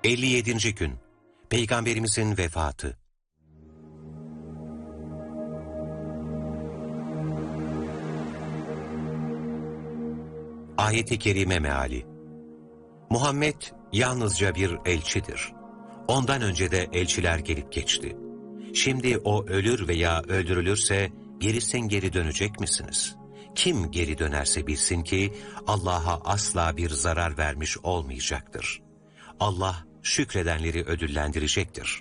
57. gün Peygamberimizin vefatı. Ayet-i Kerime meali. Muhammed yalnızca bir elçidir. Ondan önce de elçiler gelip geçti. Şimdi o ölür veya öldürülürse geri dönecek misiniz? Kim geri dönerse bilsin ki Allah'a asla bir zarar vermiş olmayacaktır. Allah şükredenleri ödüllendirecektir.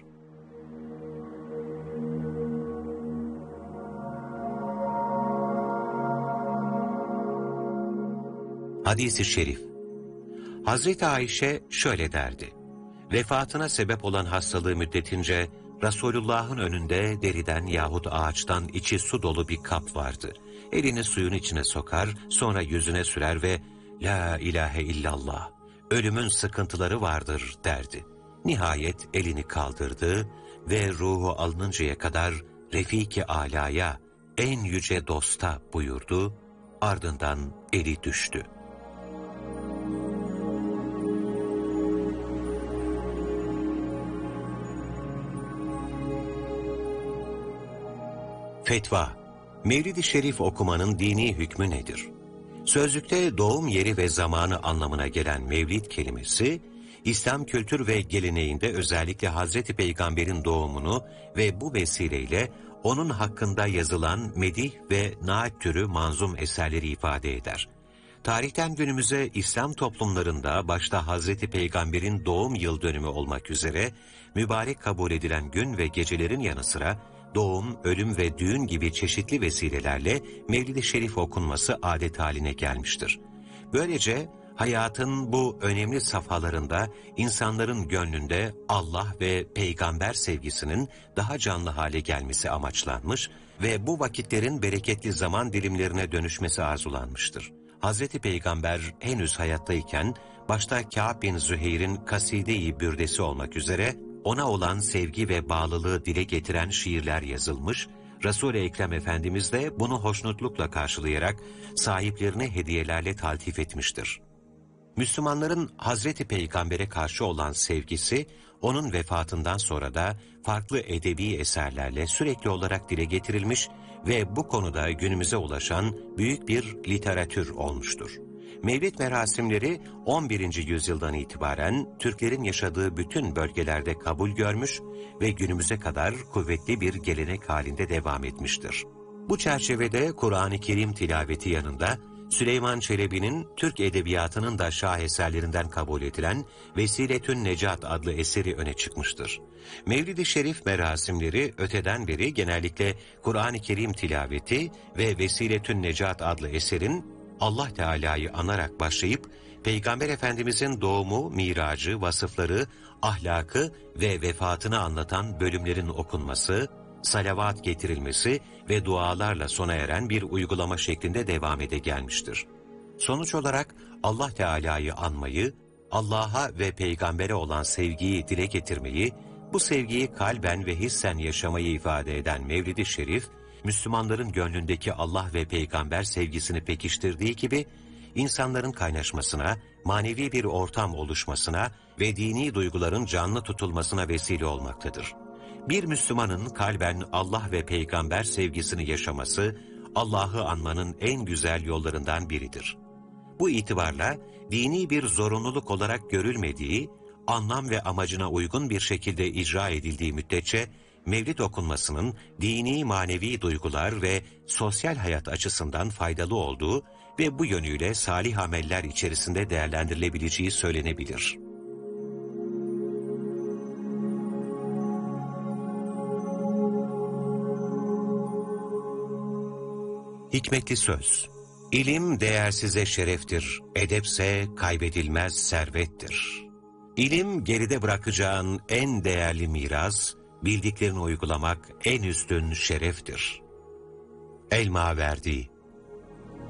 Hadis-i şerif. Hazreti Ayşe şöyle derdi: vefatına sebep olan hastalığı müddetince Resulullah'ın önünde deriden yahut ağaçtan içi su dolu bir kap vardı. Elini suyun içine sokar, sonra yüzüne sürer ve "La ilahe illallah, ölümün sıkıntıları vardır" derdi. Nihayet elini kaldırdı ve ruhu alınıncaya kadar Refik-i Alâ'ya, en yüce dosta buyurdu, ardından eli düştü. Fetva: Mevlid-i Şerif okumanın dini hükmü nedir? Sözlükte doğum yeri ve zamanı anlamına gelen mevlid kelimesi, İslam kültür ve geleneğinde özellikle Hazreti Peygamber'in doğumunu ve bu vesileyle onun hakkında yazılan medih ve naat türü manzum eserleri ifade eder. Tarihten günümüze İslam toplumlarında başta Hazreti Peygamber'in doğum yıl dönümü olmak üzere mübarek kabul edilen gün ve gecelerin yanı sıra doğum, ölüm ve düğün gibi çeşitli vesilelerle Mevlid-i Şerif okunması adet haline gelmiştir. Böylece hayatın bu önemli safhalarında insanların gönlünde Allah ve peygamber sevgisinin daha canlı hale gelmesi amaçlanmış ve bu vakitlerin bereketli zaman dilimlerine dönüşmesi arzulanmıştır. Hazreti Peygamber henüz hayattayken başta Kâb bin Züheyr'in Kaside-i Bürdesi olmak üzere ona olan sevgi ve bağlılığı dile getiren şiirler yazılmış, Resul-i Ekrem Efendimiz de bunu hoşnutlukla karşılayarak sahiplerine hediyelerle taltif etmiştir. Müslümanların Hazreti Peygamber'e karşı olan sevgisi, onun vefatından sonra da farklı edebi eserlerle sürekli olarak dile getirilmiş ve bu konuda günümüze ulaşan büyük bir literatür olmuştur. Mevlid merasimleri 11. yüzyıldan itibaren Türklerin yaşadığı bütün bölgelerde kabul görmüş ve günümüze kadar kuvvetli bir gelenek halinde devam etmiştir. Bu çerçevede Kur'an-ı Kerim tilaveti yanında Süleyman Çelebi'nin Türk edebiyatının da şaheserlerinden kabul edilen Vesiletün Necat adlı eseri öne çıkmıştır. Mevlid-i Şerif merasimleri öteden beri genellikle Kur'an-ı Kerim tilaveti ve Vesiletün Necat adlı eserin Allah Teala'yı anarak başlayıp Peygamber Efendimizin doğumu, miracı, vasıfları, ahlakı ve vefatını anlatan bölümlerin okunması, salavat getirilmesi ve dualarla sona eren bir uygulama şeklinde devam ede gelmiştir. Sonuç olarak Allah Teala'yı anmayı, Allah'a ve peygambere olan sevgiyi dile getirmeyi, bu sevgiyi kalben ve hissen yaşamayı ifade eden Mevlid-i Şerif, Müslümanların gönlündeki Allah ve peygamber sevgisini pekiştirdiği gibi, insanların kaynaşmasına, manevi bir ortam oluşmasına ve dini duyguların canlı tutulmasına vesile olmaktadır. Bir Müslümanın kalben Allah ve peygamber sevgisini yaşaması, Allah'ı anmanın en güzel yollarından biridir. Bu itibarla dini bir zorunluluk olarak görülmediği, anlam ve amacına uygun bir şekilde icra edildiği müddetçe, Mevlid okunmasının dini manevi duygular ve sosyal hayat açısından faydalı olduğu ve bu yönüyle salih ameller içerisinde değerlendirilebileceği söylenebilir. Hikmetli söz. İlim değersize şereftir, edepse kaybedilmez servettir. İlim geride bırakacağın en değerli miras, bildiklerini uygulamak en üstün şereftir. El-Maverdi.